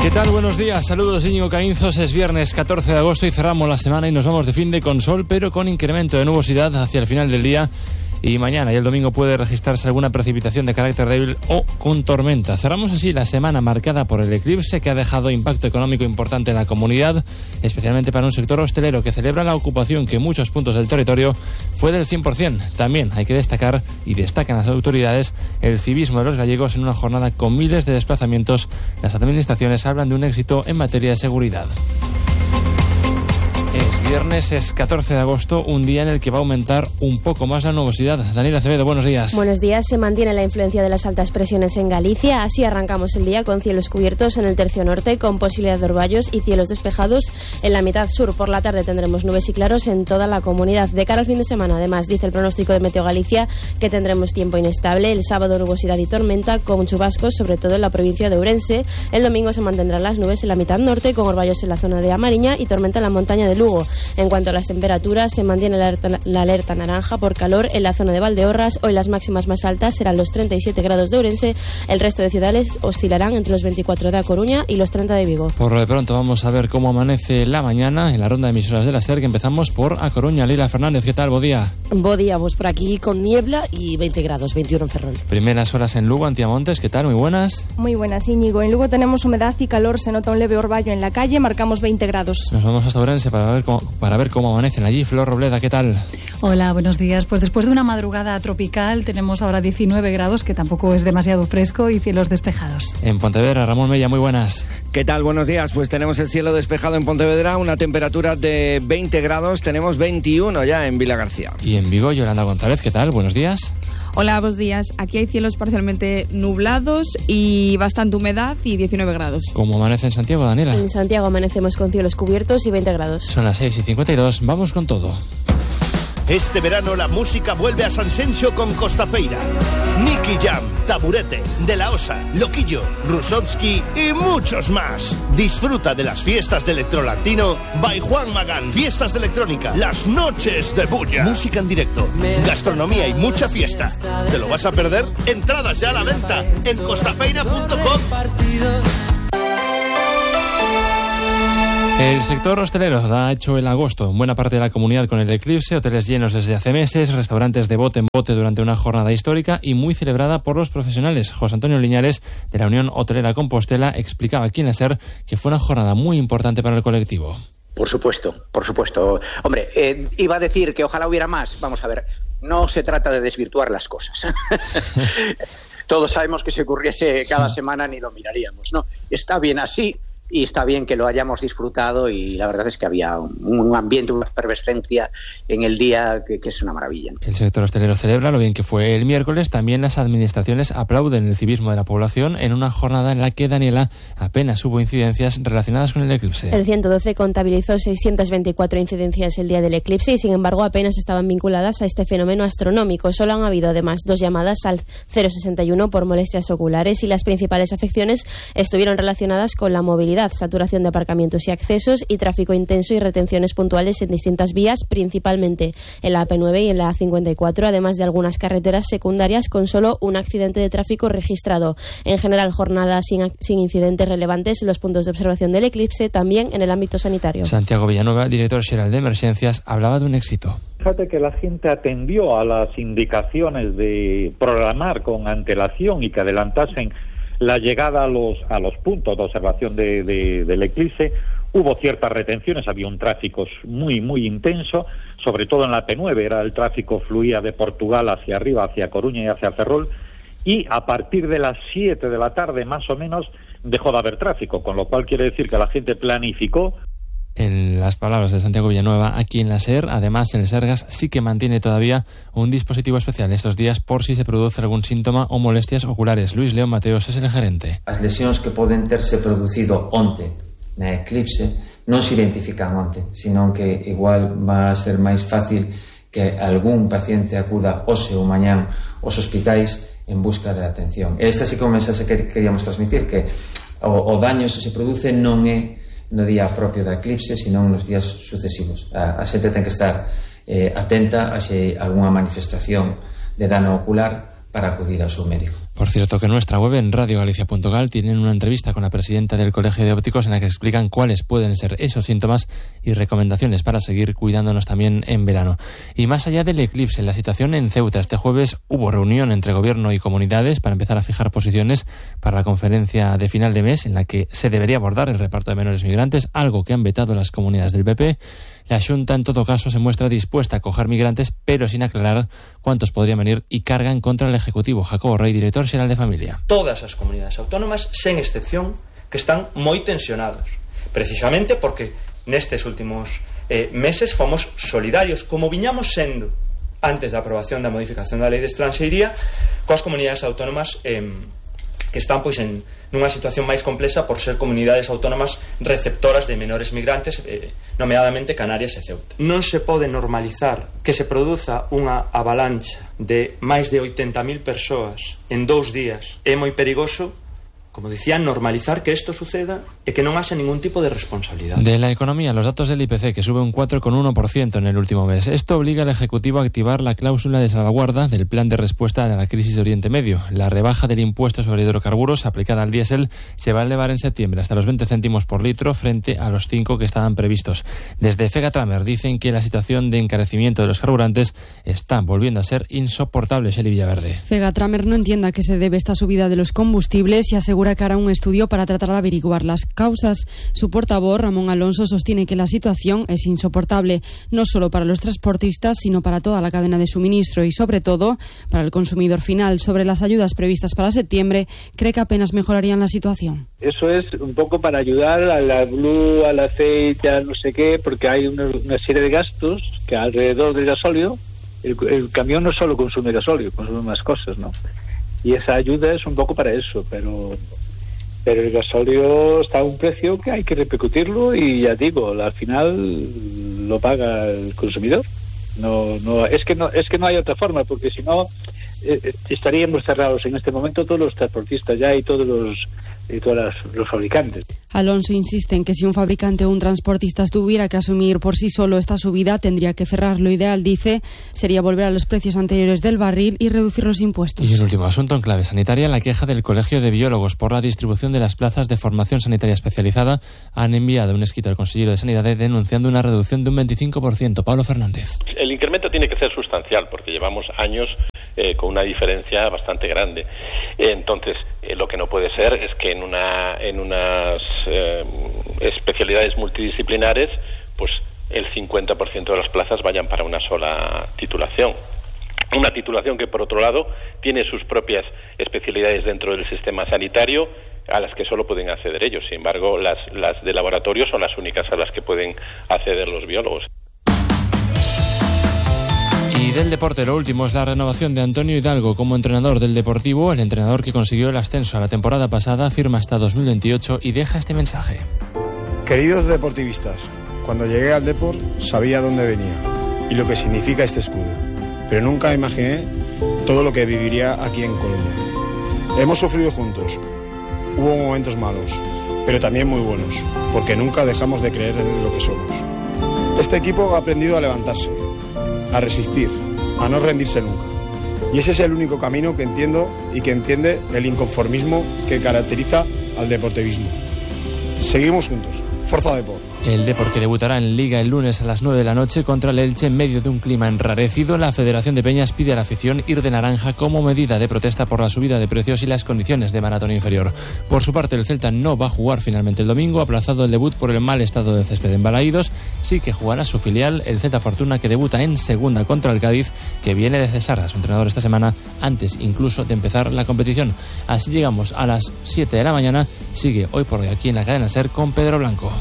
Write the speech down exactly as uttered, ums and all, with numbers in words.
¿Qué tal? Buenos días, saludos Íñigo Caínzos. Es viernes catorce de agosto y cerramos la semana y nos vamos de fin de con sol, pero con incremento de nubosidad hacia el final del día. Y mañana y el domingo puede registrarse alguna precipitación de carácter débil o con tormenta. Cerramos así la semana marcada por el eclipse, que ha dejado impacto económico importante en la comunidad, especialmente para un sector hostelero que celebra la ocupación que en muchos puntos del territorio fue del cien por ciento. También hay que destacar, y destacan las autoridades, el civismo de los gallegos en una jornada con miles de desplazamientos. Las administraciones hablan de un éxito en materia de seguridad. Es viernes, es catorce de agosto, un día en el que va a aumentar un poco más la nubosidad. Daniela Acevedo, buenos días. Buenos días. Se mantiene la influencia de las altas presiones en Galicia. Así arrancamos el día con cielos cubiertos en el tercio norte, con posibilidad de orvallos y cielos despejados en la mitad sur. Por la tarde tendremos nubes y claros en toda la comunidad. De cara al fin de semana, además, dice el pronóstico de Meteo Galicia que tendremos tiempo inestable. El sábado nubosidad y tormenta con chubascos, sobre todo en la provincia de Ourense. El domingo se mantendrán las nubes en la mitad norte, con orvallos en la zona de A Mariña y tormenta en la montaña de Lugo. En cuanto a las temperaturas, se mantiene la alerta, la alerta naranja por calor en la zona de Valdeorras. Hoy las máximas más altas serán los treinta y siete grados de Ourense. El resto de ciudades oscilarán entre los veinticuatro de A Coruña y los treinta de Vigo. Por lo de pronto vamos a ver cómo amanece la mañana en la ronda de emisoras de la SER, que empezamos por A Coruña. Lila Fernández, ¿qué tal? Buen día. Buen día, pues por aquí con niebla y veinte grados, veintiuno en Ferrol. Primeras horas en Lugo, Antiamontes, ¿qué tal? Muy buenas. Muy buenas, Íñigo. En Lugo tenemos humedad y calor, se nota un leve orvallo en la calle, marcamos veinte grados. Nos vamos hasta Ourense para ver cómo, para ver cómo amanecen allí. Flor Robleda, ¿qué tal? Hola, buenos días. Pues después de una madrugada tropical tenemos ahora diecinueve grados, que tampoco es demasiado fresco, y cielos despejados. En Pontevedra, Ramón Mella, muy buenas. ¿Qué tal? Buenos días. Pues tenemos el cielo despejado en Pontevedra, una temperatura de veinte grados, tenemos veintiuno ya en Vilagarcía. Y en Vigo, Yolanda González, ¿qué tal? Buenos días. Hola, buenos días. Aquí hay cielos parcialmente nublados y bastante humedad y diecinueve grados. ¿Cómo amanece en Santiago, Daniela? En Santiago amanecemos con cielos cubiertos y veinte grados. Son las seis y cincuenta y dos, vamos con todo. Este verano la música vuelve a San Xenxo con Costafeira. Nicky Jam, Taburete, De La Osa, Loquillo, Rusovsky y muchos más. Disfruta de las fiestas de Electrolatino by Juan Magán. Fiestas de electrónica, las noches de bulla. Música en directo, gastronomía y mucha fiesta. ¿Te lo vas a perder? Entradas ya a la venta en costafeira punto com. El sector hostelero ha hecho el agosto en buena parte de la comunidad con el eclipse, hoteles llenos desde hace meses, restaurantes de bote en bote durante una jornada histórica y muy celebrada por los profesionales. José Antonio Liñares, de la Unión Hotelera Compostela, explicaba aquí en la SER que fue una jornada muy importante para el colectivo. Por supuesto, por supuesto. Hombre, eh, iba a decir que ojalá hubiera más. Vamos a ver, no se trata de desvirtuar las cosas. Todos sabemos que si ocurriese cada semana ni lo miraríamos, ¿no? Está bien así. Y está bien que lo hayamos disfrutado y la verdad es que había un ambiente, una efervescencia en el día que, que es una maravilla. El sector hostelero celebra lo bien que fue el miércoles. También las administraciones aplauden el civismo de la población en una jornada en la que, Daniela, apenas hubo incidencias relacionadas con el eclipse. El ciento doce contabilizó seiscientas veinticuatro incidencias el día del eclipse y, sin embargo, apenas estaban vinculadas a este fenómeno astronómico. Solo han habido, además, dos llamadas al cero sesenta y uno por molestias oculares y las principales afecciones estuvieron relacionadas con la movilidad, saturación de aparcamientos y accesos y tráfico intenso y retenciones puntuales en distintas vías, principalmente en la A P nueve y en la A cincuenta y cuatro, además de algunas carreteras secundarias con solo un accidente de tráfico registrado. En general, jornada sin, sin incidentes relevantes en los puntos de observación del eclipse, también en el ámbito sanitario. Santiago Villanueva, director general de Emergencias, hablaba de un éxito. Fíjate que la gente atendió a las indicaciones de programar con antelación y que adelantasen la llegada a los a los puntos de observación de, de, del eclipse. Hubo ciertas retenciones, había un tráfico muy muy intenso, sobre todo en la A P nueve, era el tráfico fluía de Portugal hacia arriba, hacia Coruña y hacia Ferrol, y a partir de las siete de la tarde más o menos dejó de haber tráfico, con lo cual quiere decir que la gente planificó. En las palabras de Santiago Villanueva, aquí en la SER, además el Sergas sí que mantiene todavía un dispositivo especial estos días por si se produce algún síntoma o molestias oculares. Luis León Mateos es el gerente. As lesións que poden terse producido onte na eclipse non se identifican onte, sino que igual va a ser máis fácil que algún paciente acuda hoxe ou mañán aos hospitais en busca de atención. Este sí que é un mensaxe que queríamos transmitir, que o, o daño se se produce non é no día propio da eclipse, sino nos días sucesivos. A, a xente ten que estar eh, atenta a se algunha manifestación de dano ocular para acudir ao seu médico. Por cierto, que en nuestra web, en radio galicia punto gal, tienen una entrevista con la presidenta del Colegio de Ópticos en la que explican cuáles pueden ser esos síntomas y recomendaciones para seguir cuidándonos también en verano. Y más allá del eclipse, la situación en Ceuta. Este jueves hubo reunión entre gobierno y comunidades para empezar a fijar posiciones para la conferencia de final de mes en la que se debería abordar el reparto de menores migrantes, algo que han vetado las comunidades del P P. La Xunta, en todo caso, se muestra dispuesta a acoger migrantes, pero sin aclarar cuántos podrían venir, y cargan contra el Ejecutivo. Jacobo Rey, director xeral de Familia. Todas as comunidades autónomas, sen excepción, que están moi tensionados, precisamente porque nestes últimos eh, meses fomos solidarios, como viñamos sendo antes da aprobación da modificación da Lei de Estranxeiría, coas comunidades autónomas eh, que están pois en nunha situación máis complexa por ser comunidades autónomas receptoras de menores migrantes, eh, nomeadamente Canarias e Ceuta. Non se pode normalizar que se produza unha avalancha de máis de oitenta mil persoas en dous días. É moi perigoso, como decía, normalizar que esto suceda e que non haxa ningún tipo de responsabilidad. De la economía, los datos del I P C, que sube un cuatro coma uno por ciento en el último mes. Esto obliga al Ejecutivo a activar la cláusula de salvaguarda del plan de respuesta a la crisis de Oriente Medio. La rebaja del impuesto sobre hidrocarburos aplicada al diésel se va a elevar en septiembre hasta los veinte céntimos por litro frente a los cinco que estaban previstos. Desde Fegatramer dicen que la situación de encarecimiento de los carburantes está volviendo a ser insoportable. Xeli Villaverde. Fegatramer no entiende a qué se debe esta subida de los combustibles y asegura que hará un estudio para tratar de averiguar las causas. Su portavoz, Ramón Alonso, sostiene que la situación es insoportable, no solo para los transportistas, sino para toda la cadena de suministro y, sobre todo, para el consumidor final. Sobre las ayudas previstas para septiembre, cree que apenas mejorarían la situación. Eso es un poco para ayudar a la blue, al aceite, a no sé qué, porque hay una, una serie de gastos que alrededor del gasóleo, el, el camión no solo consume gasóleo, consume más cosas, ¿no? Y esa ayuda es un poco para eso, pero pero el gasóleo está a un precio que hay que repercutirlo y ya digo, al final lo paga el consumidor. No, no, es que no, es que no hay otra forma, porque si no eh, estaríamos cerrados en este momento todos los transportistas ya y todos los y todos los, los fabricantes. Alonso insiste en que si un fabricante o un transportista tuviera que asumir por sí solo esta subida, tendría que cerrar. Lo ideal, dice, sería volver a los precios anteriores del barril y reducir los impuestos. Y un último asunto en clave sanitaria, la queja del Colegio de Biólogos por la distribución de las plazas de formación sanitaria especializada. Han enviado un escrito al consejero de Sanidad denunciando una reducción de un veinticinco por ciento. Pablo Fernández. El incremento tiene que ser sustancial porque llevamos años eh, con una diferencia bastante grande. Entonces, eh, lo que no puede ser es que en una en unas eh, especialidades multidisciplinares, pues el cincuenta por ciento de las plazas vayan para una sola titulación. Una titulación que, por otro lado, tiene sus propias especialidades dentro del sistema sanitario a las que solo pueden acceder ellos. Sin embargo, las, las de laboratorio son las únicas a las que pueden acceder los biólogos. Y del deporte, lo último es la renovación de Antonio Hidalgo como entrenador del Deportivo. El entrenador que consiguió el ascenso a la temporada pasada firma hasta dos mil veintiocho y deja este mensaje. Queridos deportivistas, cuando llegué al Depor sabía dónde venía y lo que significa este escudo, pero nunca imaginé todo lo que viviría aquí en Coruña. Hemos sufrido juntos, hubo momentos malos, pero también muy buenos, porque nunca dejamos de creer en lo que somos. Este equipo ha aprendido a levantarse, a resistir, a no rendirse nunca. Y ese es el único camino que entiendo y que entiende el inconformismo que caracteriza al deportivismo. Seguimos juntos. Forza Depor. El Depor, que debutará en Liga el lunes a las nueve de la noche contra el Elche en medio de un clima enrarecido. La Federación de Peñas pide a la afición ir de naranja como medida de protesta por la subida de precios y las condiciones de maratón inferior. Por su parte, el Celta no va a jugar finalmente el domingo, aplazado el debut por el mal estado del césped en Balaídos. Sí que jugará su filial, el Celta Fortuna, que debuta en segunda contra el Cádiz, que viene de cesar a su entrenador esta semana, antes incluso de empezar la competición. Así llegamos a las siete de la mañana. Sigue Hoy por Hoy aquí en la cadena SER con Pedro Blanco.